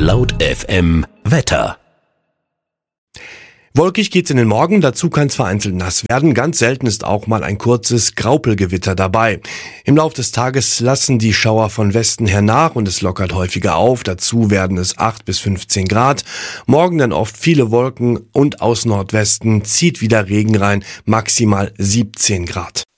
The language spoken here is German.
Laut FM Wetter. Wolkig geht's in den Morgen, dazu kann es vereinzelt nass werden. Ganz selten ist auch mal ein kurzes Graupelgewitter dabei. Im Lauf des Tages lassen die Schauer von Westen her nach und es lockert häufiger auf. Dazu werden es 8 bis 15 Grad. Morgen dann oft viele Wolken und aus Nordwesten zieht wieder Regen rein, maximal 17 Grad.